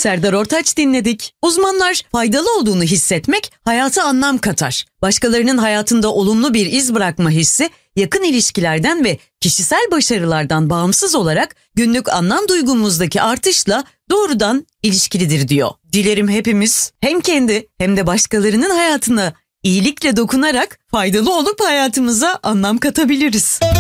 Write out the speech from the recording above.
Serdar Ortaç dinledik. Uzmanlar faydalı olduğunu hissetmek hayata anlam katar. Başkalarının hayatında olumlu bir iz bırakma hissi yakın ilişkilerden ve kişisel başarılardan bağımsız olarak günlük anlam duygumuzdaki artışla doğrudan ilişkilidir diyor. Dilerim hepimiz hem kendi hem de başkalarının hayatına iyilikle dokunarak faydalı olup hayatımıza anlam katabiliriz.